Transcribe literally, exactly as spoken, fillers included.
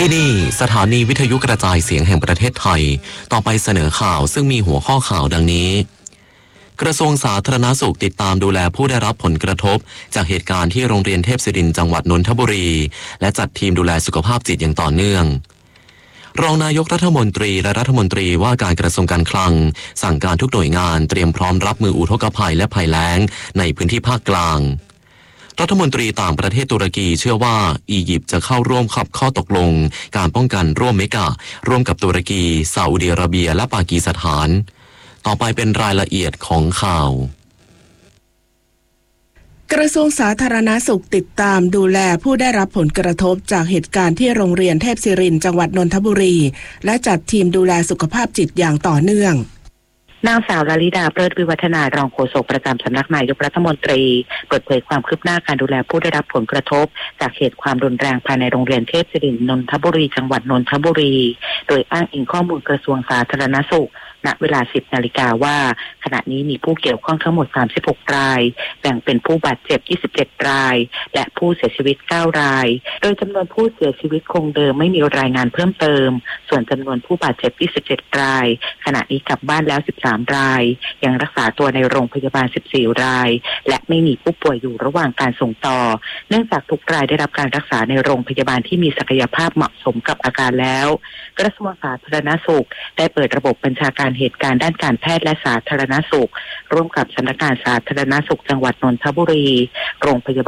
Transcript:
ที่นี่สถานีวิทยุกระจายเสียงแห่งประเทศไทยต่อไปเสนอข่าวซึ่งมีหัวข้อข่าวดังนี้กระทรวงสาธารณสุขติดตามดูแลผู้ได้รับผลกระทบจากเหตุการณ์ที่โรงเรียนเทพศิรินทร์จังหวัดนนทบุรีและจัดทีมดูแลสุขภาพจิตอย่างต่อเนื่องรองนายกรัฐมนตรีและรัฐมนตรีว่าการกระทรวงการคลังสั่งการทุกหน่วยงานเตรียมพร้อมรับมืออุทกภัยและภัยแล้งในพื้นที่ภาคกลางรัฐมนตรีต่างประเทศตุรกีเชื่อว่าอียิปต์จะเข้าร่วมขับข้อตกลงการป้องกันร่วมเมกะร่วมกับตุรกีซาอุดิอาระเบียและปากีสถานต่อไปเป็นรายละเอียดของข่าวกระทรวงสาธารณสุขติดตามดูแลผู้ได้รับผลกระทบจากเหตุการณ์ที่โรงเรียนเทพศิรินทร์จังหวัดนนทบุรีและจัดทีมดูแลสุขภาพจิตอย่างต่อเนื่องนางสาวลลิดาเลิศวิวัฒนารองโฆษกประจำสำนักนายกรัฐมนตรีเปิดเผยความคืบหน้าการดูแลผู้ได้รับผลกระทบจากเหตุความรุนแรงภายในโรงเรียนเทพศิรินทร์นนทบุรีจังหวัดนนทบุรีโดยอ้างอิงข้อมูลกระทรวงสาธารณสุขณเวลา สิบนาฬิกาว่าขณะนี้มีผู้เกี่ยวข้องทั้งหมดสามสิบหกรายแบ่งเป็นผู้บาดเจ็บยี่สิบเจ็ดรายและผู้เสียชีวิตเก้ารายโดยจำนวนผู้เสียชีวิตคงเดิมไม่มีรายงานเพิ่มเติมส่วนจำนวนผู้บาดเจ็บยี่สิบเจ็ดรายขณะนี้กลับบ้านแล้วสิบสามรายยังรักษาตัวในโรงพยาบาลสิบสี่รายและไม่มีผู้ป่วยอยู่ระหว่างการส่งต่อเนื่องจากทุกรายได้รับการรักษาในโรงพยาบาลที่มีศักยภาพเหมาะสมกับอาการแล้วกระทรวงสาธารณสุขได้เปิดระบบบัญชาการเหตุการณ์ด้านการแพทย์และสาธารณสุขร่วมกับสำนักงานสาธารณสุขจังหวัดนนทบุรีโรงพยาบาล